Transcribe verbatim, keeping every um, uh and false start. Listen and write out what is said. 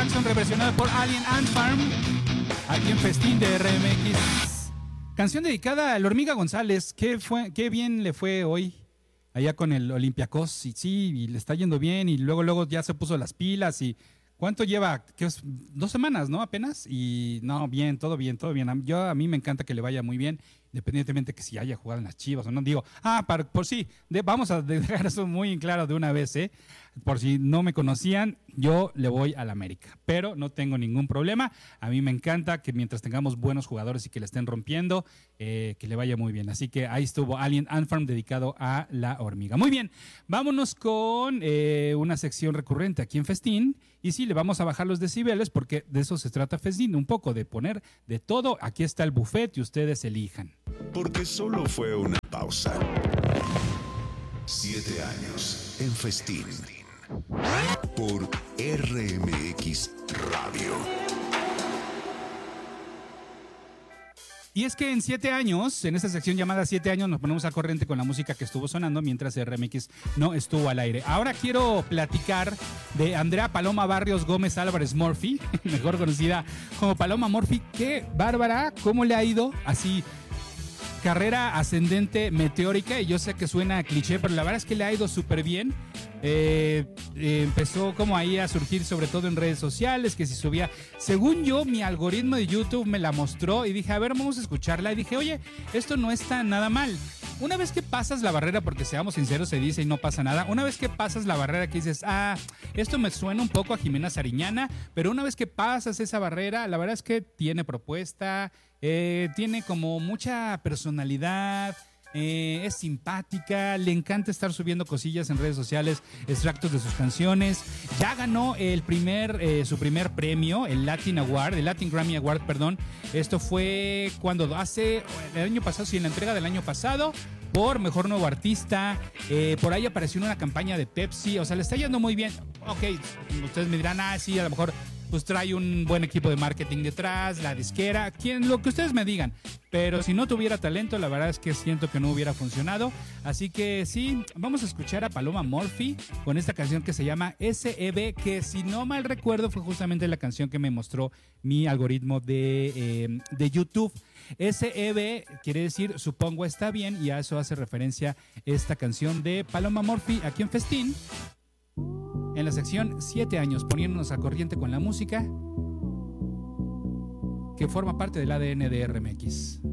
Jackson, reversionado por Alien Ant Farm, aquí en Festín de R M X. Canción dedicada a la Hormiga González. Qué, fue, qué bien le fue hoy allá con el Olympiacos. Y sí, y le está yendo bien. Y luego, luego ya se puso las pilas. Y ¿cuánto lleva? ¿Qué es? Dos semanas, ¿no? Apenas. Y no, bien, todo bien, todo bien. Yo, a mí me encanta que le vaya muy bien, independientemente que si haya jugado en las Chivas o no. Digo, ah, para, por sí, de, vamos a dejar eso muy en claro de una vez, ¿eh? Por si no me conocían, yo le voy al América, pero no tengo ningún problema. A mí me encanta que mientras tengamos buenos jugadores y que le estén rompiendo, eh, que le vaya muy bien. Así que ahí estuvo Alien Ant Farm dedicado a la hormiga. Muy bien, vámonos con eh, una sección recurrente aquí en Festín. Y sí, le vamos a bajar los decibeles porque de eso se trata Festín, un poco de poner de todo. Aquí está el buffet y ustedes elijan. Porque solo fue una pausa. Siete años en Festín. Por R M X Radio. Y es que en siete años, en esta sección llamada siete años, nos ponemos al corriente con la música que estuvo sonando mientras R M X no estuvo al aire. Ahora quiero platicar de Andrea Paloma Barrios Gómez Álvarez Murphy, mejor conocida como Paloma Murphy. Qué bárbara, cómo le ha ido así. Carrera ascendente meteórica, y yo sé que suena a cliché, pero la verdad es que le ha ido súper bien. Eh, eh, empezó como ahí a surgir sobre todo en redes sociales, que si subía, según yo, mi algoritmo de YouTube me la mostró y dije, a ver, vamos a escucharla, y dije, oye, esto no está nada mal. Una vez que pasas la barrera, porque seamos sinceros, se dice y no pasa nada, una vez que pasas la barrera que dices, ah, esto me suena un poco a Jimena Sariñana, pero una vez que pasas esa barrera, la verdad es que tiene propuesta, eh, tiene como mucha personalidad, eh, es simpática, le encanta estar subiendo cosillas en redes sociales, extractos de sus canciones. Ya ganó el primer, eh, su primer premio, el Latin Award, el Latin Grammy Award, perdón. Esto fue cuando hace el año pasado, sí, en la entrega del año pasado, por Mejor Nuevo Artista. Eh, por ahí apareció en una campaña de Pepsi. O sea, le está yendo muy bien. Ok, ustedes me dirán, ah, sí, a lo mejor pues trae un buen equipo de marketing detrás, la disquera, quien, lo que ustedes me digan. Pero si no tuviera talento, la verdad es que siento que no hubiera funcionado. Así que sí, vamos a escuchar a Paloma Murphy con esta canción que se llama S E B, que si no mal recuerdo fue justamente la canción que me mostró mi algoritmo de, eh, de YouTube. S E B quiere decir supongo está bien, y a eso hace referencia esta canción de Paloma Murphy aquí en Festín, en la sección siete años, poniéndonos a corriente con la música que forma parte del A D N de R M X.